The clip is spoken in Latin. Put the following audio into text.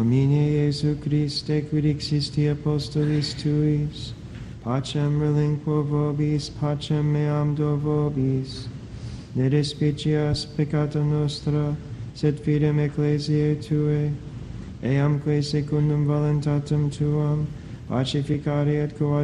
Domine Iesu Christe, quid existi apostolis tuis, pacem relinquo vobis, pacem meam do vobis. Ne despicias peccata nostra, sed fidem ecclesiae Tuae, eamque secundum voluntatem Tuam, pacificare et coadjuvare